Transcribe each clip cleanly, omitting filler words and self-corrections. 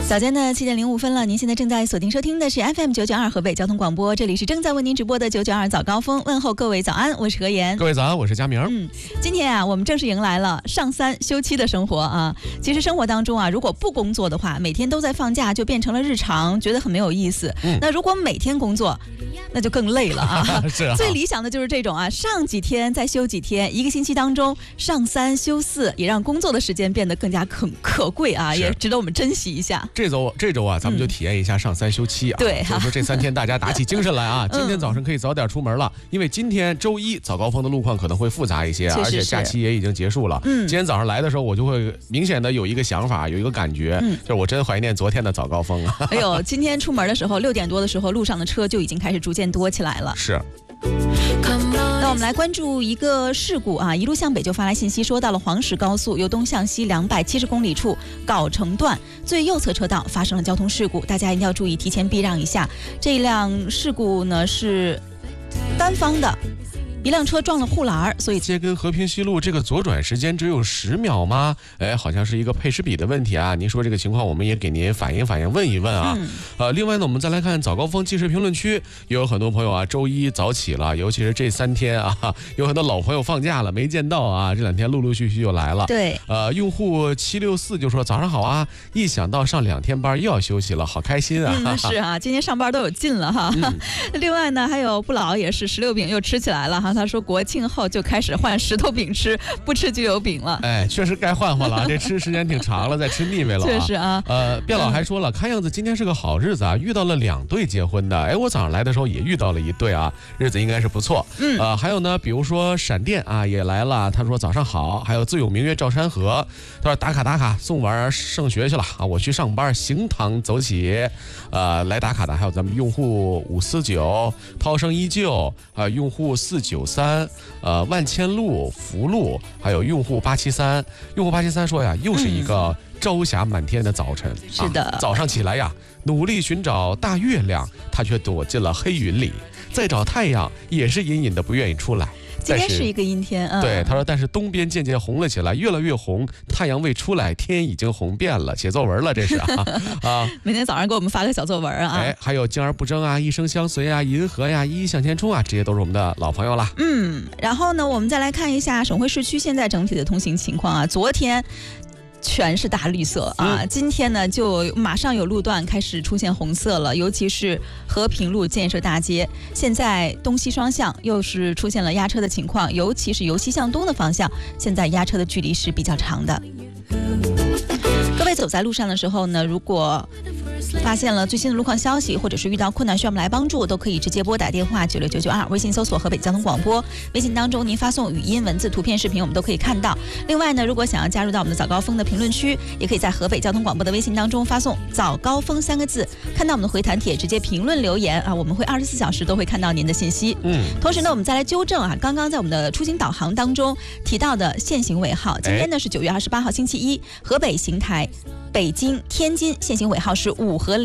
早间的7点05分了，您现在正在锁定收听的是 FM 992河北交通广播，这里是正在为您直播的992早高峰，问候各位早安，我是何妍。 各位早安，我是佳明。 今天啊，我们正式迎来了上3休7的生活啊。其实生活当中啊，如果不工作的话，每天都在放假就变成了日常，觉得很没有意思。那如果每天工作，那就更累了啊。 是啊， 最理想的就是这种啊，上几天再休几天，一个星期当中上3休4，也让工作的时间变得更加可贵啊，也值得我们珍惜一下。 这周啊，咱们就体验一下上3休7啊。 对， 所以说这3天大家打起精神来啊。今天早上可以早点出门了，因为今天周一早高峰的路况可能会复杂一些，而且假期也已经结束了。今天早上来的时候，我就会明显的有一个想法，有一个感觉，就是我真怀念昨天的早高峰啊。 哎呦，今天出门的时候6点多的时候，路上的车就已经开始逐渐多起来了。 是。 那我们来关注一个事故啊，一路向北就发来信息说，到了黄石高速由东向西270公里处藁城段最右侧车道发生了交通事故，大家一定要注意提前避让一下。这一辆事故呢是单方的。一辆车撞了护栏，所以接跟和平西路这个左转时间只有10秒吗？好像是一个配时比的问题啊。您说这个情况，我们也给您反映，问一问啊。另外呢，我们再来看早高峰即时评论区，也有很多朋友啊，周一早起了，尤其是这3天啊，有很多老朋友放假了没见到啊，这2天陆陆续续又来了。 对， 用户764就说早上好啊，一想到上2天班又要休息了，好开心啊。 是啊，今天上班都有劲了哈。另外呢，还有不老也是16饼又吃起来了哈。他说国庆后就开始换石头饼吃，不吃就有饼了。 确实该换了，这吃时间挺长了，再吃腻味了。 确实啊。 卞老还说了，看样子今天是个好日子啊，遇到了2对结婚的。我早上来的时候也遇到了1对啊，日子应该是不错。还有呢，比如说闪电啊也来了，他说早上好。还有自有明月照山河，他说打卡，送娃上学去了啊，我去上班，行堂走起。来打卡的还有咱们用户549，涛声依旧用户493。万千路、福路，还有用户873，用户873说呀，又是一个朝霞满天的早晨。 是的， 早上起来呀，努力寻找大月亮，它却躲进了黑云里；再找太阳，也是隐隐的不愿意出来。 今天是一个阴天啊。 对，他说，但是东边渐渐红了起来，越来越红，太阳未出来，天已经红遍了。写作文了，这是啊。 每天早上给我们发个小作文啊。 还有静而不争啊，一生相随啊，银河呀，一一向前冲啊，这些都是我们的老朋友啦。 然后呢，我们再来看一下省会市区现在整体的通行情况啊。昨天全是大绿色啊，今天呢就马上有路段开始出现红色了，尤其是和平路建设大街，现在东西双向又是出现了压车的情况，尤其是由西向东的方向，现在压车的距离是比较长的。各位走在路上的时候呢，如果发现了最新的路况消息，或者是遇到困难需要我们来帮助，都可以直接拨打电话96992，微信搜索河北交通广播，微信当中您发送语音、文字、图片、视频，我们都可以看到。另外呢，如果想要加入到我们的早高峰的评论区，也可以在河北交通广播的微信当中发送早高峰3个字，看到我们的回弹帖，直接评论留言啊，我们会24小时都会看到您的信息。同时呢，我们再来纠正啊，刚刚在我们的出行导航当中提到的限行尾号，今天呢是9月28号星期一，河北邢台、北京、天津限行尾号是5和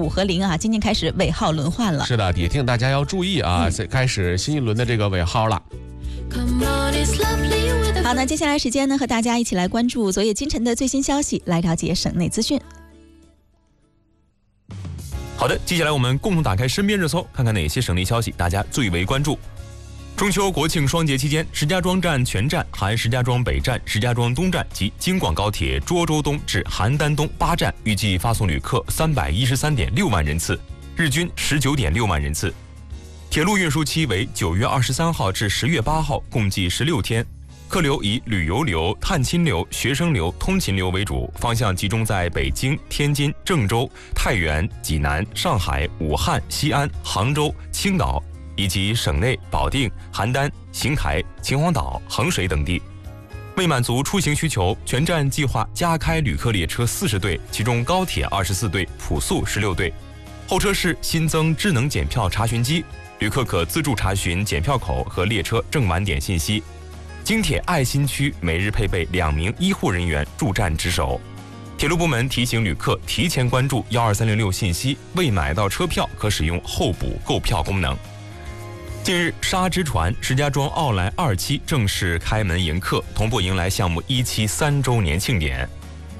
0啊，今天开始尾号轮换了。 是的，也提醒大家要注意啊，开始新一轮的这个尾号了。 好，那接下来时间呢，和大家一起来关注昨夜今晨的最新消息，来了解省内资讯。 好的，接下来我们共同打开身边热搜，看看哪些省内消息大家最为关注。中秋国庆双节期间，石家庄站全站含石家庄北站、石家庄东站及京广高铁涿州东至邯郸东8站，预计发送旅客313.6万人次，日均19.6万人次。铁路运输期为9月23号至10月8号，共计16天。客流以旅游流、探亲流、学生流、通勤流为主，方向集中在北京、天津、郑州、太原、济南、上海、武汉、西安、杭州、青岛以及省内保定、邯郸、邢台、秦皇岛、衡水等地。为满足出行需求，全站计划加开旅客列车40对，其中高铁24对，普速16对。候车室新增智能检票查询机，旅客可自助查询检票口和列车正晚点信息。京铁爱心区每日配备2名医护人员驻站值守。铁路部门提醒旅客提前关注12306信息，未买到车票可使用候补购票功能。近日，沙之船石家庄奥莱2期正式开门迎客，同步迎来项目1期3周年庆典。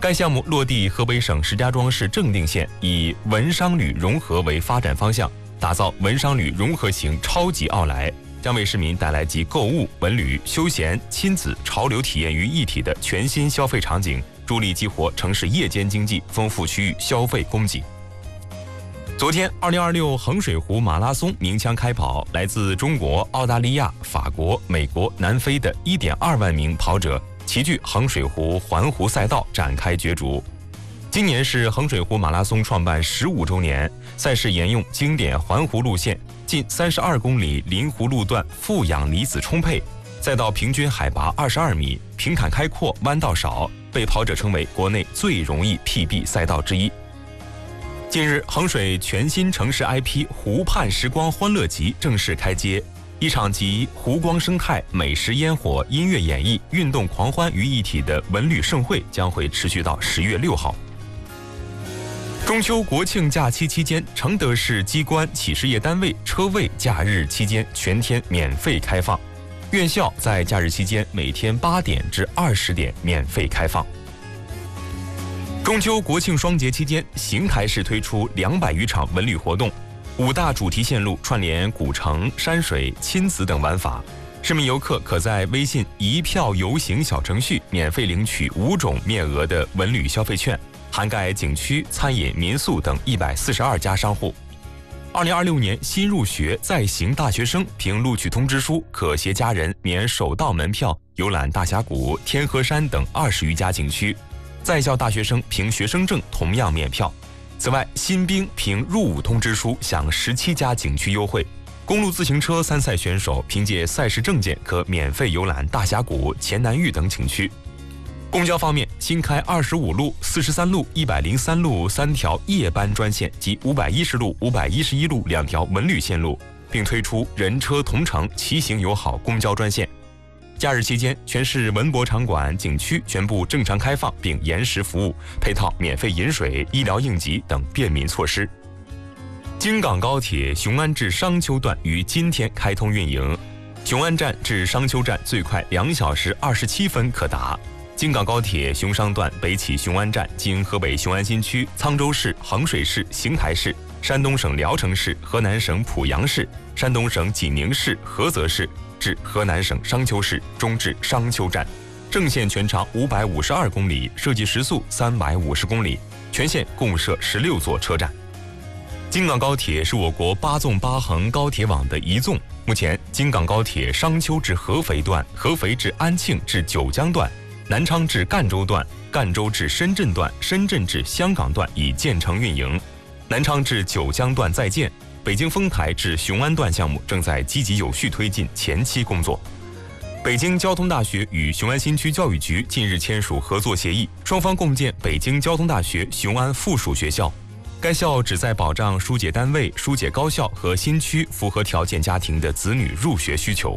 该项目落地河北省石家庄市正定县，以文商旅融合为发展方向，打造文商旅融合型超级奥莱，将为市民带来集购物、文旅、休闲、亲子、潮流体验于一体的全新消费场景，助力激活城市夜间经济，丰富区域消费供给。昨天，2026衡水湖马拉松鸣枪开跑，来自中国、澳大利亚、法国、美国、南非的1.2万名跑者齐聚衡水湖环湖赛道展开角逐。今年是衡水湖马拉松创办15周年，赛事沿用经典环湖路线，近32公里临湖路段负氧离子充沛，赛道平均海拔22米，平坦开阔，弯道少，被跑者称为国内最容易 PB 赛道之一。近日，衡水全新城市 IP 湖畔时光欢乐集正式开街，一场集湖光生态、美食烟火、音乐演绎、运动狂欢于一体的文旅盛会将会持续到10月6号。中秋国庆假期期间，承德市机关企事业单位车位假日期间全天免费开放，院校在假日期间每天8点至20点免费开放。中秋国庆双节期间，邢台市推出200余场文旅活动，5大主题线路串联古城、山水、亲子等玩法。市民游客可在微信一票游行小程序免费领取5种面额的文旅消费券，涵盖景区、餐饮、民宿等142家商户。2026年新入学在邢大学生凭录取通知书，可携家人免首道门票游览大峡谷、天河山等20余家景区。在校大学生凭学生证同样免票。此外，新兵凭入伍通知书享17家景区优惠。公路自行车参赛选手凭借赛事证件可免费游览大峡谷、黔南峪等景区。公交方面，新开25路、43路、103路3条夜班专线及510路、511路2条文旅线路，并推出人车同乘、骑行友好公交专线。假日期间，全市文博场馆、景区全部正常开放并延时服务，配套免费饮水、医疗应急等便民措施。京港高铁雄安至商丘段于今天开通运营，雄安站至商丘站最快2小时27分可达。京港高铁雄商段北起雄安站，经河北雄安新区、沧州市、衡水市、邢台市、山东省聊城市、河南省濮阳市、山东省济宁市、菏泽市，至河南省商丘市，终至商丘站。正线全长552公里，设计时速350公里，全线共设16座车站。京港高铁是我国8纵8横高铁网的一纵。目前，京港高铁商丘至合肥段、合肥至安庆至九江段、南昌至赣州段、赣州至深圳段、深圳至香港段已建成运营，南昌至九江段在建。北京丰台至雄安段项目正在积极有序推进前期工作。北京交通大学与雄安新区教育局近日签署合作协议，双方共建北京交通大学雄安附属学校。该校旨在保障疏解单位、疏解高校和新区符合条件家庭的子女入学需求。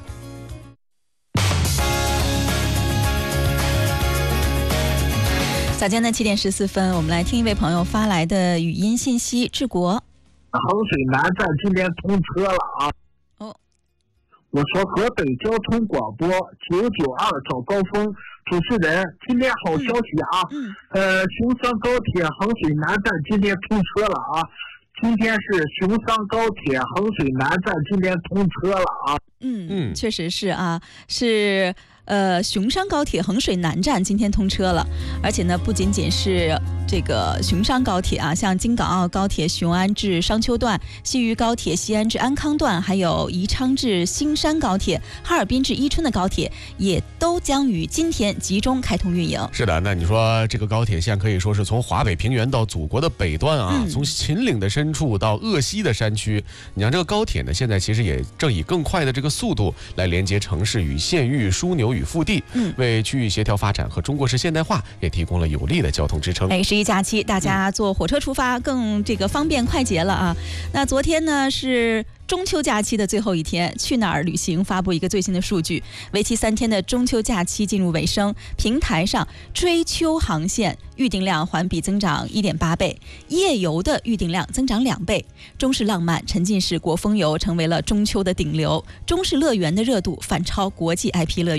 早间的7点14分，我们来听一位朋友发来的语音信息。治国， 衡水南站今天通车了啊！ 哦， 我说河北交通广播992早高峰主持人，今天好消息啊！雄商高铁衡水南站今天通车了啊！今天是雄商高铁衡水南站今天通车了啊！ 确实是啊，是。雄商高铁衡水南站今天通车了，而且呢，不仅仅是这个雄商高铁啊，像京港澳高铁雄安至商丘段、西渝高铁西安至安康段，还有宜昌至新山高铁、哈尔滨至伊春的高铁，也都将于今天集中开通运营。 是的，那你说这个高铁线可以说是从华北平原到祖国的北端啊，从秦岭的深处到鄂西的山区。你看这个高铁呢，现在其实也正以更快的这个速度来连接城市与县域、枢纽与腹地，为区域协调发展和中国式现代化也提供了有力的交通支撑。 11假期，大家坐火车出发更这个方便快捷了啊。那昨天呢是中秋假期的最后一天，去哪儿旅行发布一个最新的数据，为期3天的中秋假期进入尾声，平台上追秋航线预订量环比增长1.8倍，夜游的预订量增长2倍。中式浪漫、沉浸式国风游成为了中秋的顶流，中式乐园的热度反超国际 IP 乐园。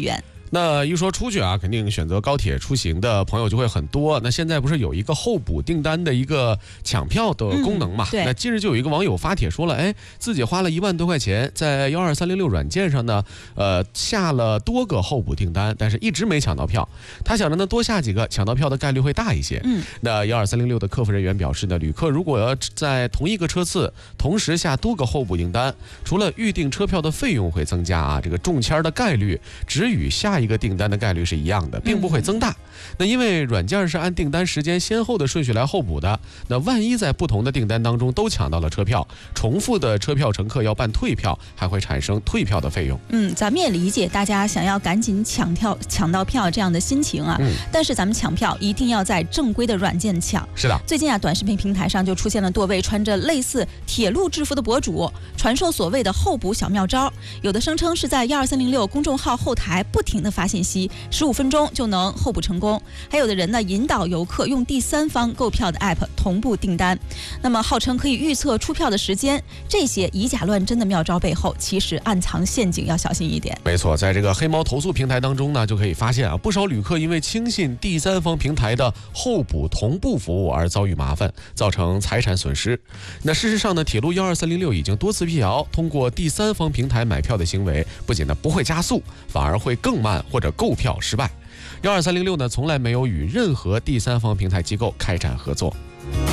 那一说出去啊，肯定选择高铁出行的朋友就会很多。那现在不是有一个候补订单的一个抢票的功能嘛？ 对。 那近日就有一个网友发帖说了，自己花了1万多块钱在12306软件上呢，下了多个候补订单，但是一直没抢到票。他想着呢，多下几个，抢到票的概率会大一些。那12306的客服人员表示呢，旅客如果要在同一个车次同时下多个候补订单，除了预订车票的费用会增加啊，这个中签的概率只与下一个订单的概率是一样的，并不会增大。那因为软件是按订单时间先后的顺序来候补的，那万一在不同的订单当中都抢到了车票，重复的车票乘客要办退票，还会产生退票的费用。 咱们也理解大家想要赶紧抢到票这样的心情啊。但是咱们抢票一定要在正规的软件抢。 是的， 最近啊，短视频平台上就出现了多位穿着类似铁路制服的博主，传授所谓的候补小妙招，有的声称是在12306公众号后台不停的发信息，15分钟就能候补成功。还有的人呢，引导游客用第三方购票的 app 同步订单，那么号称可以预测出票的时间。这些以假乱真的妙招背后，其实暗藏陷阱，要小心一点。 没错，在这个黑猫投诉平台当中呢，就可以发现啊，不少旅客因为轻信第三方平台的候补同步服务而遭遇麻烦，造成财产损失。那事实上呢，铁路12306已经多次辟谣，通过第三方平台买票的行为，不仅呢不会加速，反而会更慢或者购票失败。12306呢，从来没有与任何第三方平台机构开展合作。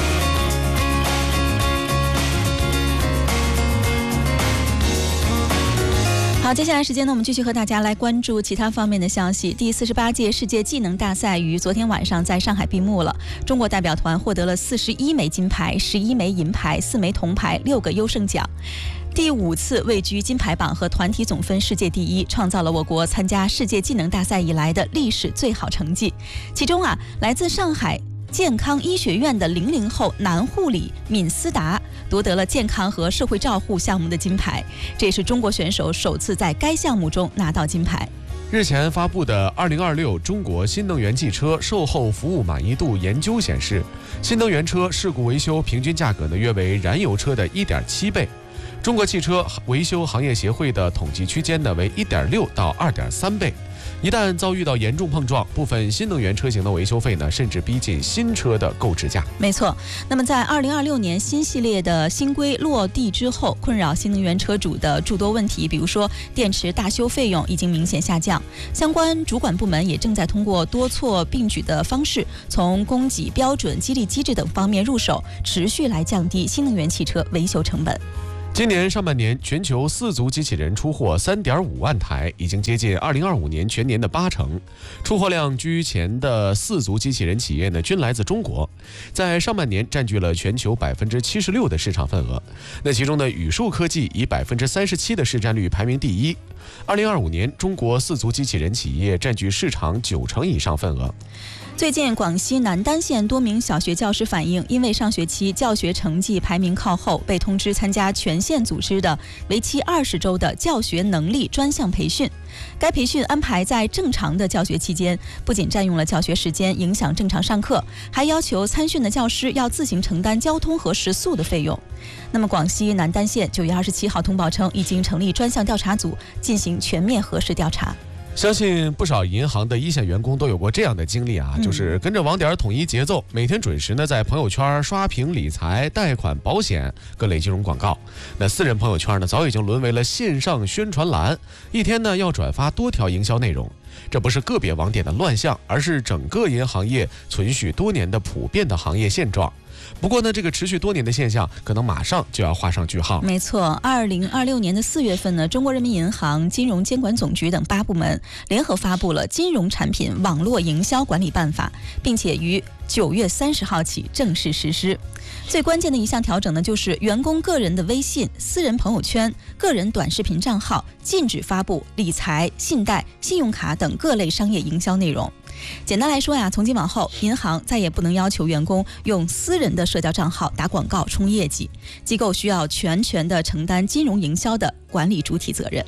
好，接下来时间呢，我们继续和大家来关注其他方面的消息。第48届世界技能大赛于昨天晚上在上海闭幕了。中国代表团获得了41枚金牌、11枚银牌、4枚铜牌、6个优胜奖。第5次位居金牌榜和团体总分世界第一，创造了我国参加世界技能大赛以来的历史最好成绩。其中啊，来自上海健康医学院的00后男护理闵思达夺得了健康和社会照护项目的金牌，这也是中国选手首次在该项目中拿到金牌。 日前发布的2026中国新能源汽车售后服务满意度研究显示，新能源车事故维修平均价格呢约为燃油车的1.7倍。中国汽车维修行业协会的统计区间呢为1.6到2.3倍。一旦遭遇到严重碰撞，部分新能源车型的维修费呢，甚至逼近新车的购置价。 没错。那么在2026年新系列的新规落地之后，困扰新能源车主的诸多问题，比如说电池大修费用已经明显下降，相关主管部门也正在通过多措并举的方式，从供给标准、激励机制等方面入手，持续来降低新能源汽车维修成本。 今年上半年，全球4足机器人出货3.5万台，已经接近2025年全年的80%。出货量居前的4足机器人企业呢，均来自中国，在上半年占据了全球76%的市场份额。那其中呢，宇树科技以37%的市占率排名第一。2025年，中国4足机器人企业占据市场90%以上份额。 最近，广西南丹县多名小学教师反映，因为上学期教学成绩排名靠后，被通知参加全县组织的为期20周的教学能力专项培训。该培训安排在正常的教学期间，不仅占用了教学时间，影响正常上课，还要求参训的教师要自行承担交通和食宿的费用。那么，广西南丹县9月27号通报称，已经成立专项调查组，进行全面核实调查。 相信不少银行的一线员工都有过这样的经历啊，就是跟着网点统一节奏，每天准时呢在朋友圈刷屏理财、贷款、保险各类金融广告。那私人朋友圈呢早已经沦为了线上宣传栏，一天呢要转发多条营销内容。这不是个别网点的乱象，而是整个银行业存续多年的普遍的行业现状。不过呢，这个持续多年的现象可能马上就要画上句号。 没错，2026年的4月份呢，中国人民银行、金融监管总局等8部门联合发布了《金融产品网络营销管理办法》，并且于9月30号起正式实施。最关键的一项调整呢，就是员工个人的微信、私人朋友圈、个人短视频账号禁止发布理财、信贷、信用卡等各类商业营销内容。简单来说呀，从今往后，银行再也不能要求员工用私人的社交账号打广告冲业绩，机构需要全权的承担金融营销的管理主体责任。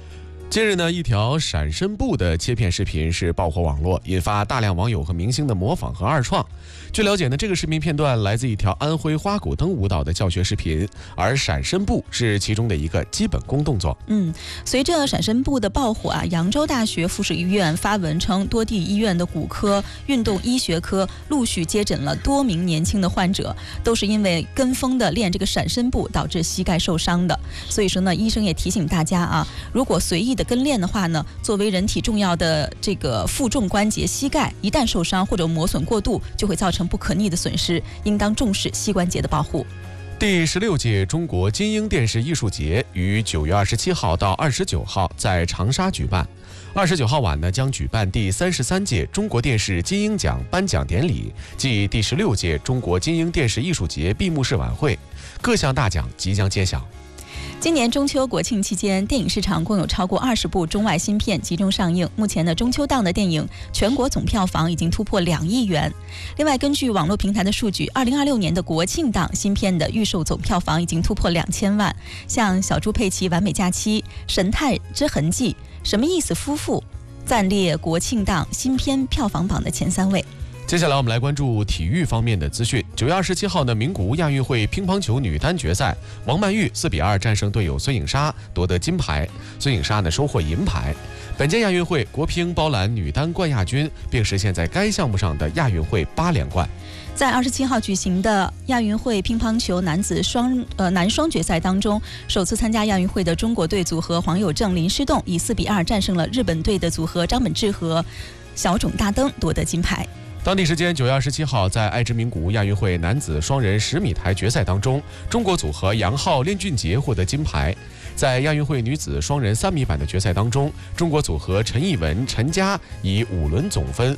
近日呢，一条闪身步的切片视频是爆火网络，引发大量网友和明星的模仿和二创。据了解呢，这个视频片段来自一条安徽花鼓灯舞蹈的教学视频，而闪身步是其中的一个基本功动作。 随着闪身步的爆火啊，扬州大学附属医院发文称，多地医院的骨科、运动医学科陆续接诊了多名年轻的患者，都是因为跟风的练这个闪身步导致膝盖受伤的。所以说呢，医生也提醒大家啊，如果随意的跟练的话呢，作为人体重要的这个负重关节膝盖，一旦受伤或者磨损过度，就会造成不可逆的损失，应当重视膝关节的保护。 第16届中国金鹰电视艺术节于9月27号到29号在长沙举办。29号晚呢，将举办第33届中国电视金鹰奖颁奖典礼暨第16届中国金鹰电视艺术节闭幕式晚会，各项大奖即将揭晓。 今年中秋国庆期间，电影市场共有超过20部中外新片集中上映。目前的中秋档的电影全国总票房已经突破2亿元。另外，根据网络平台的数据，2026年的国庆档新片的预售总票房已经突破2000万。像小猪佩奇完美假期、神探之痕迹、什么意思夫妇暂列国庆档新片票房榜的前3位。 接下来我们来关注体育方面的资讯。9月27号呢，名古屋亚运会乒乓球女单决赛，王曼玉4比2战胜队友孙颖莎，夺得金牌。孙颖莎呢收获银牌。本届亚运会，国乒包揽女单冠亚军，并实现在该项目上的亚运会8连冠。 在27号举行的亚运会乒乓球男双决赛当中，首次参加亚运会的中国队组合黄有正、林诗栋以4比2战胜了日本队的组合张本智和小冢大登，夺得金牌。 当地时间9月27号，在爱知名古屋亚运会男子双人10米台决赛当中，中国组合杨昊、练俊杰获得金牌。在亚运会女子双人3米板的决赛当中，中国组合陈艺文、陈佳以5轮总分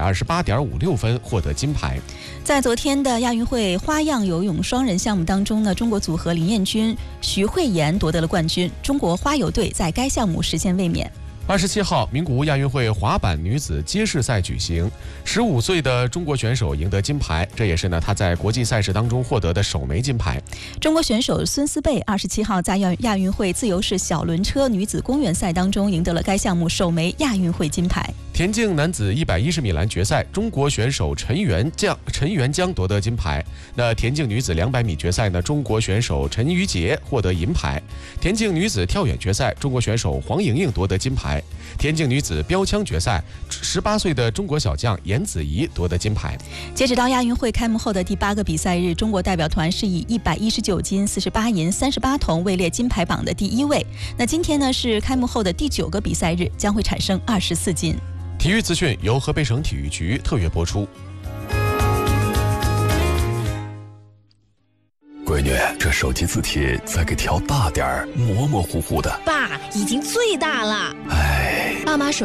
328.56分获得金牌。 在昨天的亚运会花样游泳双人项目当中呢，中国组合林彦君、徐慧妍夺得了冠军，中国花游队在该项目实现卫冕。 27号，名古屋亚运会滑板女子街式赛举行，15岁的中国选手赢得金牌，这也是呢她在国际赛事当中获得的首枚金牌。 中国选手孙思贝27号在亚运会自由式小轮车女子公园赛当中赢得了该项目首枚亚运会金牌。 田径男子110米栏决赛，中国选手陈元江夺得金牌。那田径女子200米决赛呢，中国选手陈瑜杰获得银牌。田径女子跳远决赛，中国选手黄莹莹夺得金牌。田径女子标枪决赛，18岁的中国小将严子怡夺得金牌。 截止到亚运会开幕后的第8个比赛日，中国代表团是以119金、48银、38铜位列金牌榜的第1位。那今天呢是开幕后的第9个比赛日，将会产生24金。 体育资讯由河北省体育局特约播出。 闺女，这手机字体再给调大点儿，模模糊糊的。 爸，已经最大了。 哎， 爸妈手